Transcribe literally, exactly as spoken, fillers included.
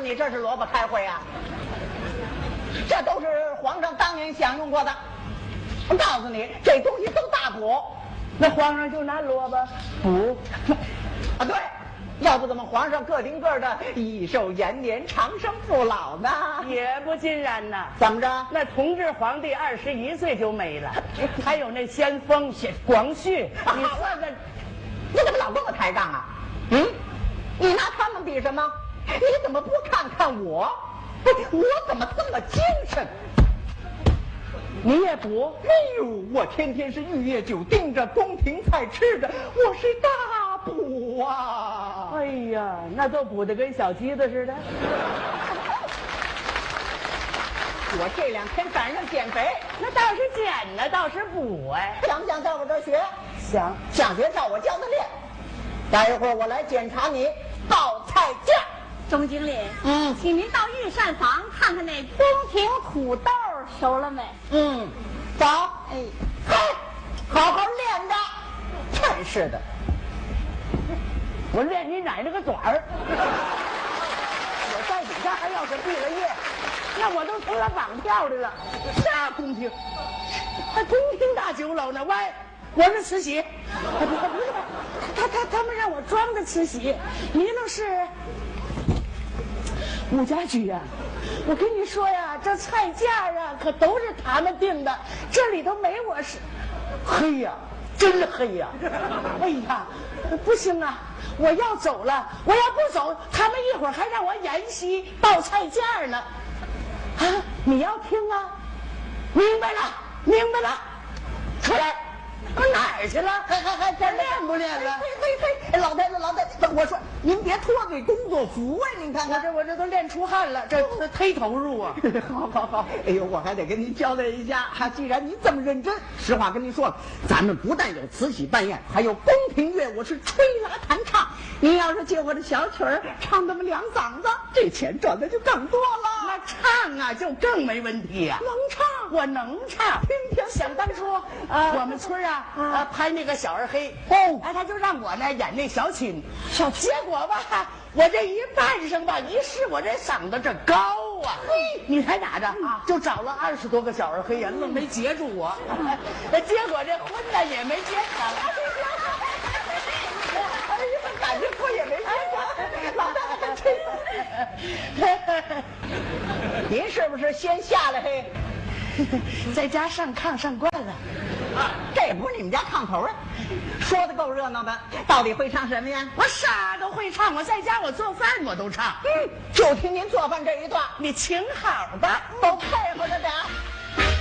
你这是萝卜开会啊？这都是皇上当年享用过的。我告诉你，这东西都大补。 那皇上就拿萝卜补啊？对，要不怎么皇上个顶个的益寿延年、长生不老呢？ 也不尽然呐。 怎么着？ 那同治皇帝二十一岁就没了，还有那先锋广旭，你说这， 你怎么老跟我抬杠啊？嗯，你拿他们比什么？你怎么不看看我？我怎么这么精神？ 你也补？ 哎呦，我天天是玉液酒盯着，宫廷菜吃着，我是大补啊！ 哎呀，那都补得跟小鸡子似的。 我这两天赶上减肥， 那倒是减呢，倒是补哎。 想不想在我这儿学？ 想， 想学照我教的练。待一会儿我来检查你报菜价。 钟经理， 嗯， 请您到御膳房看看那宫廷土豆熟了没？ 嗯，走。 哎， 嘿，好好练着。真是的， 我练你奶奶个短儿！我在底下还要是毕了业，那我都成了绑票的了。啥宫廷？还宫廷大酒楼呢？喂，我是慈禧。不不不是，他他他们让我装着慈禧，你那是。武家驹呀、啊，我跟你说呀，这菜价啊可都是他们定的，这里头没我是。黑呀，真黑呀！哎呀，不行啊，我要走了，我要不走，他们一会儿还让我沿袭报菜价呢。啊，你要听啊？明白了，明白了，出来。我哪儿去了？ 还还还这练不练了？ 嘿嘿嘿，老太太老太太，我说您别脱这工作服啊！您看看， 我这我这都练出汗了，这这忒投入啊！ 好好好，哎呦，我还得跟您交代一下，哈，既然您这么认真，实话跟您说了，咱们不但有慈禧办宴，还有宫廷乐，我是吹拉弹唱。您要是借我这小曲儿唱那么两嗓子，这钱赚的就更多了。 那唱啊，就更没问题呀、啊。 能唱， 我能唱。 听听， 想当初啊，我们村啊啊拍那个小二黑哦， 哎，他就让我呢演那小琴，小结果吧，我这一扮上吧，一试我这嗓子这高啊，嘿，你猜咋着啊？就找了二十多个小二黑人，愣没截住我，结果这婚呢也没结成。 哎呀，感情婚也没结成，老大爷真。您是不是先下来嘿？ 在家上炕上惯了。 这不是你们家炕头啊？说的够热闹的，到底会唱什么呀？ 我啥都会唱，我在家我做饭我都唱。 嗯，就听您做饭这一段， 你请好吧， 都配